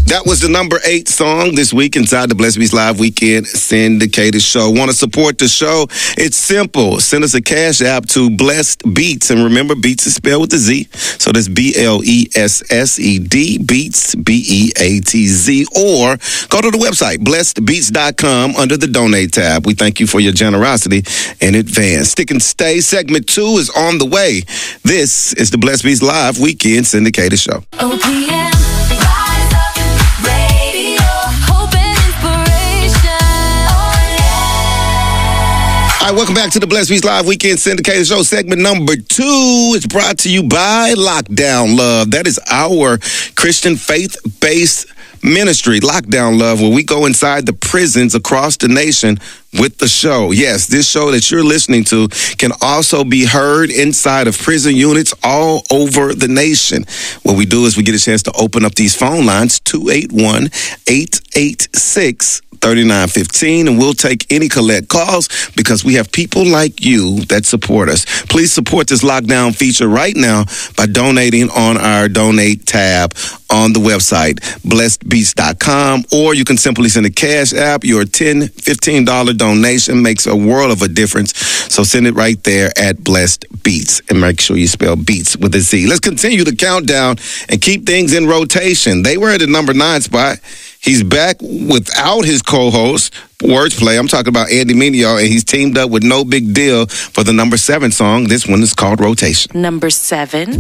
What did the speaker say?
That was the number 8 song this week inside the Blessed Beats Live Weekend Syndicated Show. Want to support the show? It's simple. Send us a cash app to Blessed Beats. And remember, Beats is spelled with a Z. So that's BLESSED, Beats, BEATZ. Or go to the website, blessedbeats.com, under the Donate tab. We thank you for your generosity in advance. Stick and Stay. Segment 2 is on the way. This is the Blessed Beats Live Weekend Syndicated Show. OPM. All right, welcome back to the Blessed Beats Live Weekend Syndicated Show. Segment number 2 is brought to you by Lockdown Love. That is our Christian faith-based ministry, Lockdown Love, where we go inside the prisons across the nation with the show. Yes, this show that you're listening to can also be heard inside of prison units all over the nation. What we do is we get a chance to open up these phone lines, 281-886-3915, and we'll take any collect calls because we have people like you that support us. Please support this lockdown feature right now by donating on our Donate tab on the website, blessedbeats.com, or you can simply send a cash app. Your $10, $15 donation makes a world of a difference. So send it right there at Blessed Beats, and make sure you spell Beats with a Z. Let's continue the countdown and keep things in rotation. They were at the number 9 spot. He's back without his co-host, Wordplay. I'm talking about Andy Mineo, and he's teamed up with No Big Deal for the number 7 song. This one is called Rotation. Number 7.